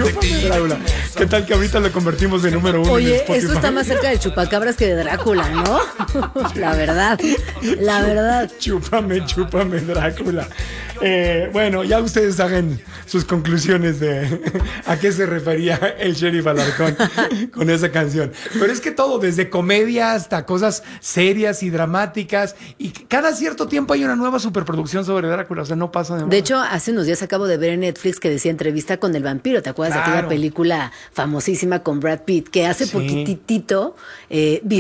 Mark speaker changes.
Speaker 1: Chúpame Drácula. ¿Qué tal que ahorita lo convertimos en número 1 en
Speaker 2: Oye,
Speaker 1: Spotify?
Speaker 2: esto está más cerca de Chupacabras que de Drácula, ¿no? La verdad, la verdad.
Speaker 1: Chúpame Drácula. Bueno, ya ustedes hagan sus conclusiones de a qué se refería el Sheriff Alarcón con esa canción. Pero es que todo, desde comedia hasta cosas serias y dramáticas, y cada cierto tiempo hay una nueva superproducción sobre Drácula, o sea, no pasa de moda.
Speaker 2: De hecho, hace unos días acabo de ver en Netflix que decía entrevista con el vampiro. ¿Te acuerdas de aquella película famosísima con Brad Pitt que hace poquitito